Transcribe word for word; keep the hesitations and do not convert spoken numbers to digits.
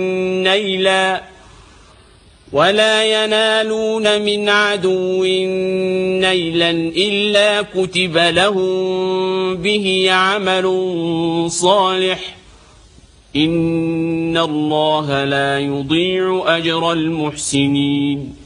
نيلا ولا ينالون من عدو نيلا إلا كتب لهم به عمل صالح إن الله لا يضيع أجر المحسنين